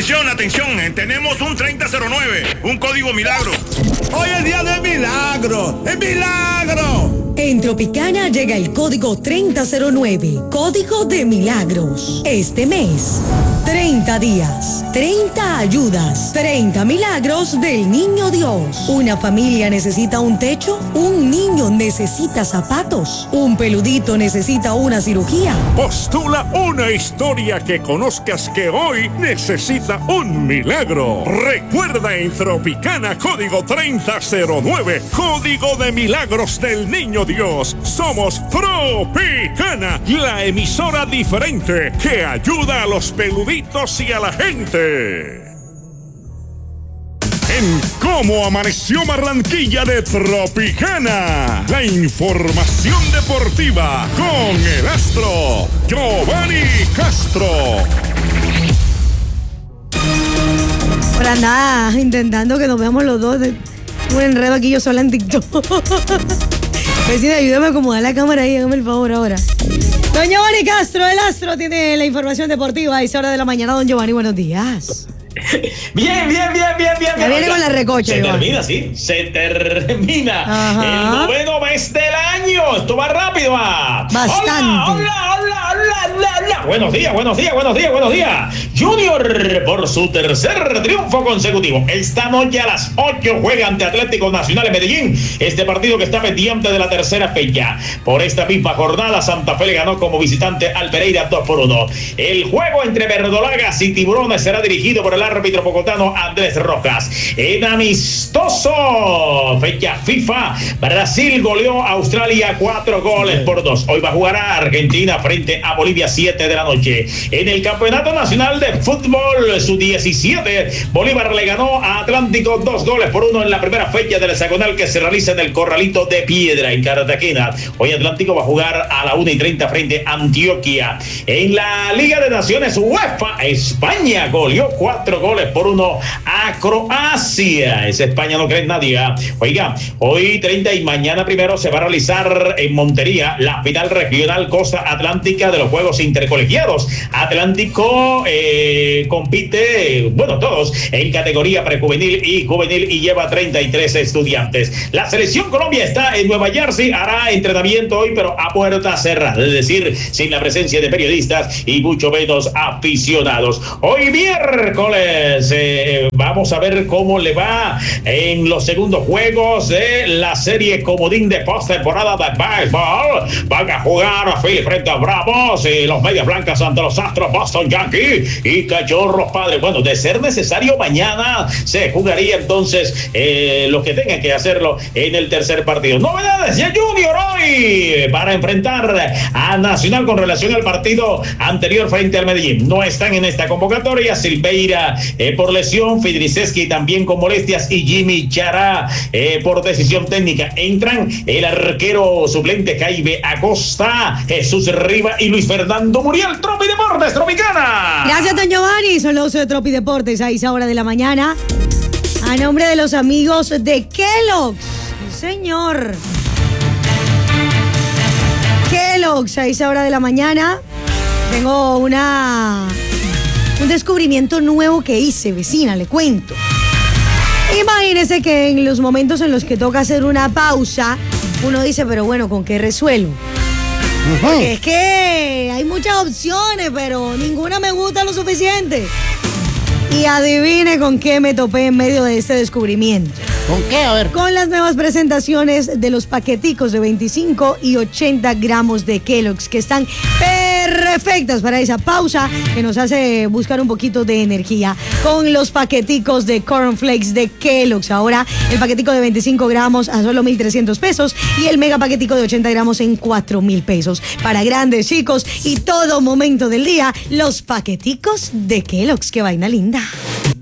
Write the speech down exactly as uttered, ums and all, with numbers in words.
Atención, atención, eh, tenemos un treinta cero nueve, un código milagro. Hoy es día de milagro, ¡es milagro! En Tropicana llega el código treinta cero nueve, código de milagros. Este mes, treinta días, treinta ayudas, treinta milagros del Niño Dios. Una familia necesita un techo, un niño necesita zapatos, un peludito necesita una cirugía. Postula una historia que conozcas que hoy necesita un milagro. Recuerda en Tropicana código treinta cero nueve, código de milagros del Niño Dios. Somos Tropicana, la emisora diferente que ayuda a los peluditos y a la gente. En Cómo Amaneció Barranquilla de Tropicana, la información deportiva con el astro Giovanni Castro. Para nada, intentando que nos veamos los dos. Un enredo aquí yo sola en TikTok. Vecina, ayúdame a acomodar la cámara ahí, hágame el favor ahora. Don Giovanni Castro, el astro, tiene la información deportiva. Es hora de la mañana, don Giovanni, buenos días. Bien, bien, bien, bien, bien. Ya viene con la recocha. Se Giovanni. termina, sí, se termina. Ajá. El noveno mes del año. Esto va rápido, va. Bastante. Hola, hola, hola, hola, hola, hola. Buenos días, buenos días, buenos días, buenos días. Junior por su tercer triunfo consecutivo. Esta noche a las ocho juega ante Atlético Nacional en Medellín. Este partido que está pendiente de la tercera fecha. Por esta misma jornada, Santa Fe le ganó como visitante al Pereira dos por uno. El juego entre verdolagas y tiburones será dirigido por el árbitro bogotano Andrés Rojas. En amistoso fecha FIFA, Brasil goleó a Australia cuatro goles por dos. Hoy va a jugar a Argentina frente a Bolivia siete de la noche. En el Campeonato Nacional de Fútbol sub diecisiete, Bolívar le ganó a Atlántico dos goles por uno en la primera fecha del hexagonal que se realiza en el Corralito de Piedra en Cartagena. Hoy Atlántico va a jugar a la una y treinta frente a Antioquia. En la Liga de Naciones UEFA, España goleó cuatro goles por uno a Croacia. Esa España no cree en nadie. ¿eh? Oiga, hoy treinta y mañana primero se va a realizar en Montería la final regional Costa Atlántica de los Juegos Intercolegiados. Atlántico eh, compite, bueno, todos en categoría prejuvenil y juvenil y lleva treinta y tres estudiantes. La selección Colombia está en Nueva Jersey, hará entrenamiento hoy, pero a puerta cerrada, es decir, sin la presencia de periodistas y mucho menos aficionados. Hoy miércoles eh, vamos a ver cómo le va en los segundos juegos de la serie comodín de postemporada de béisbol. Van a jugar a Philly frente a Bravos y los Medias Blancas ante los Astros Boston Yankees y Cachorros Padres. Bueno, de ser necesario mañana se jugaría entonces eh, lo que tengan que hacerlo en el tercer partido. Novedades de Junior hoy para enfrentar a Nacional con relación al partido anterior frente al Medellín. No están en esta convocatoria Silveira eh, por lesión, Fidriceski también con molestias y Jimmy Chará eh, por decisión técnica. Entran el arquero suplente Jaime Acosta, Jesús Riva y Luis Fernando Muriel. Tropi Deportes Tropicana. Gracias, don Giovanni. Son los de Tropi Deportes a esa hora de la mañana. A nombre de los amigos de Kellogg's. Señor. Kellogg's a esa hora de la mañana. Tengo una... un descubrimiento nuevo que hice, vecina, le cuento. Imagínese que en los momentos en los que toca hacer una pausa, uno dice, pero bueno, ¿con qué resuelvo? Porque es que hay muchas opciones, pero ninguna me gusta lo suficiente. Y adivine con qué me topé en medio de este descubrimiento. ¿Con qué? A ver. Con las nuevas presentaciones de los paqueticos de veinticinco y ochenta gramos de Kellogg's, que están perfectas para esa pausa que nos hace buscar un poquito de energía. Con los paqueticos de cornflakes de Kellogg's. Ahora el paquetico de veinticinco gramos a solo mil trescientos pesos y el mega paquetico de ochenta gramos en cuatro mil pesos. Para grandes, chicos y todo momento del día, los paqueticos de Kellogg's. ¡Qué vaina linda!